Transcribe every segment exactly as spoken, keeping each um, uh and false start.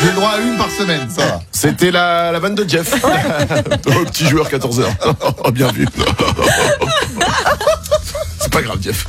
J'ai le droit à une par semaine, ça va. C'était la, la vanne de Jeff. Oh, petit joueur, quatorze heures. Oh, bien vu. C'est pas grave, Jeff.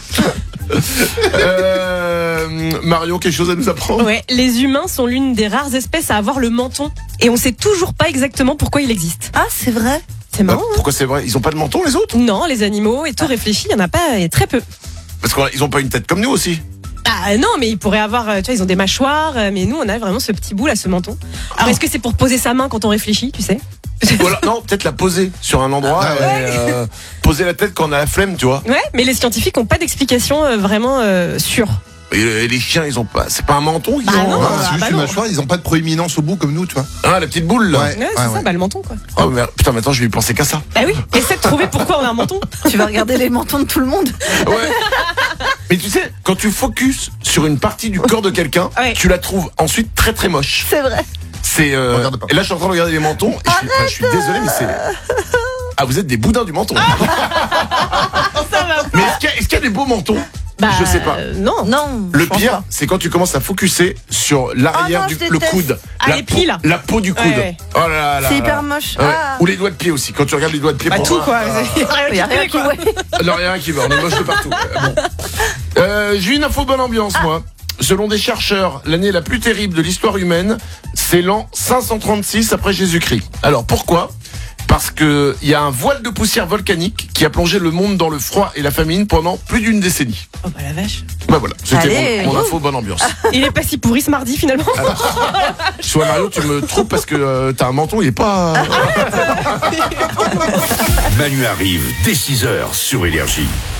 Euh, Marion, quelque chose à nous apprendre? Ouais, les humains sont l'une des rares espèces à avoir le menton. Et on sait toujours pas exactement pourquoi il existe. Ah, c'est vrai. C'est marrant, Bah, hein? pourquoi c'est vrai? Ils ont pas de menton, les autres? Non, les animaux et tout réfléchi, il y en a pas, et très peu. Parce qu'ils ont pas une tête comme nous aussi. Ah non, mais ils pourraient avoir, euh, tu vois, ils ont des mâchoires, euh, mais nous on a vraiment ce petit bout là, ce menton. Alors est-ce que c'est pour poser sa main quand on réfléchit, tu sais? Voilà, non, peut-être la poser sur un endroit, Ah ouais. et, euh, poser la tête quand on a la flemme, tu vois. Ouais, mais les scientifiques ont pas d'explication euh, vraiment euh, sûre. Et, et les chiens, ils ont pas. C'est pas un menton qu'ils Bah ont. non. hein. Ah, c'est juste bah une non. mâchoire, ils ont pas de proéminence au bout comme nous, tu vois. Ah, la petite boule là. Ouais. Ouais, c'est ouais, ça, ouais. bah le menton quoi. Oh, mais, putain, maintenant je vais y penser qu'à ça. Bah oui, essaie de trouver pourquoi on a un menton. Tu vas regarder les mentons de tout le monde. Ouais. Mais tu sais, quand tu focuses sur une partie du corps de quelqu'un, Ouais. tu la trouves ensuite très très moche. C'est vrai. C'est. euh, Regarde pas. Et là, je suis en train de regarder les mentons. Et je, suis, enfin, je suis désolé, mais c'est. Ah, vous êtes des boudins du menton. Ça va. Mais est-ce qu'il y, a- est-ce qu'il y a des beaux mentons? Bah, Je sais pas. euh, non. Non. Le je pense pire, pas. c'est quand tu commences à focuser sur l'arrière Ah non, du je le déteste. coude. Ah, la les peau- plis, là. La peau du coude. Ouais, ouais. Oh là là là C'est là. hyper moche. Ouais. Ah. Ou les doigts de pied aussi. Quand tu regardes les doigts de pied, Bah pour tout voir- quoi. Ah, Il y a rien qui quoi. ouais. non, rien qui va. On est moche de partout. Euh, bon. Euh, J'ai une info bonne ambiance, moi. Selon des chercheurs, l'année la plus terrible de l'histoire humaine, c'est l'an cinq cent trente-six après Jésus-Christ. Alors pourquoi? Parce que il y a un voile de poussière volcanique qui a plongé le monde dans le froid et la famine pendant plus d'une décennie. Oh bah la vache. Bah voilà, c'était Allez. mon, mon info bonne ambiance. Il est pas si pourri ce mardi finalement. Soit Mario, tu me trompes parce que euh, t'as un menton, il est pas. Manu arrive dès six heures sur Énergie.